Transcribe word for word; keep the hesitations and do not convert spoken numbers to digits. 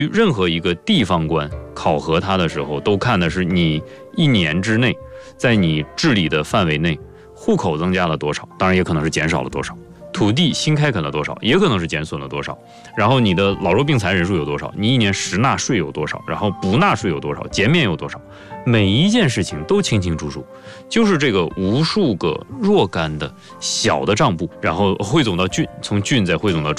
任何一个地方官考核他的时候，都看的是你一年之内，在你治理的范围内，户口增加了多少，当然也可能是减少了多少，土地新开垦了多少，也可能是减损了多少，然后你的老弱病残人数有多少，你一年实纳税有多少，然后不纳税有多少，减免有多少，每一件事情都清清楚楚，就是这个无数个若干的小的账簿，然后汇总到郡，从郡再汇总到州。